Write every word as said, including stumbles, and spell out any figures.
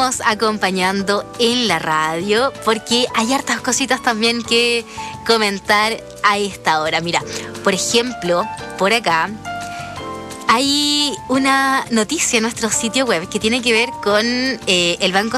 seguimos acompañando en la radio porque hay hartas cositas también que comentar a esta hora. Mira, por ejemplo, por acá hay una noticia en nuestro sitio web que tiene que ver con eh, el Banco